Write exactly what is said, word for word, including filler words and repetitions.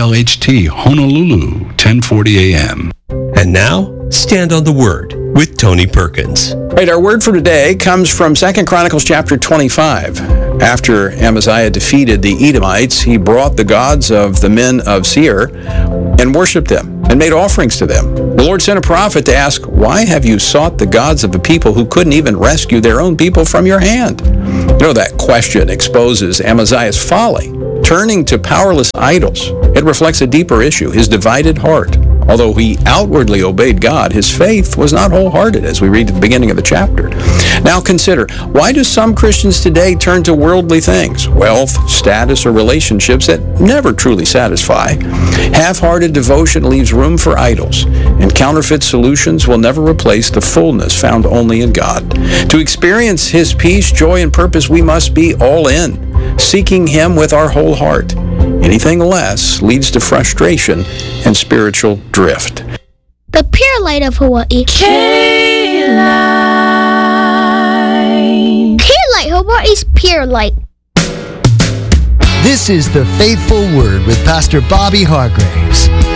L H T, Honolulu, ten forty A M. And now, Stand on the Word with Tony Perkins. All right, our word for today comes from Second Chronicles chapter twenty-five. After Amaziah defeated the Edomites, he brought the gods of the men of Seir and worshipped them and made offerings to them. The Lord sent a prophet to ask, "Why have you sought the gods of a people who couldn't even rescue their own people from your hand?" You know, that question exposes Amaziah's folly. Turning to powerless idols, it reflects a deeper issue, his divided heart. Although he outwardly obeyed God, his faith was not wholehearted, as we read at the beginning of the chapter. Now consider, why do some Christians today turn to worldly things, wealth, status, or relationships that never truly satisfy? Half-hearted devotion leaves room for idols, and counterfeit solutions will never replace the fullness found only in God. To experience his peace, joy, and purpose, we must be all in, seeking him with our whole heart. Anything less leads to frustration and spiritual drift. The Pure Light of Hawaii. K-Light. Pure Light, Hawaii's Pure Light. This is The Faithful Word with Pastor Bobby Hargraves.